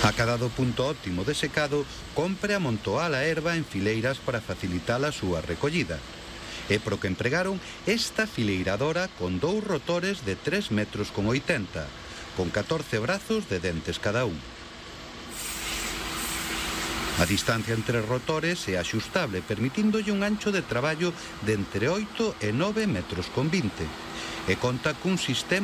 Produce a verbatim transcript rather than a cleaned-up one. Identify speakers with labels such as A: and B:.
A: Acadado o punto óptimo de secado, compre amontoar a erva en fileiras para facilitar a súa recollida. É pro que empregaron esta fileiradora con dous rotores de tres metros con oitenta, con catorce brazos de dentes cada un. A distancia entre rotores é axustable, permitindolle un ancho de traballo de entre oito e nove metros con vinte, e conta cun sistema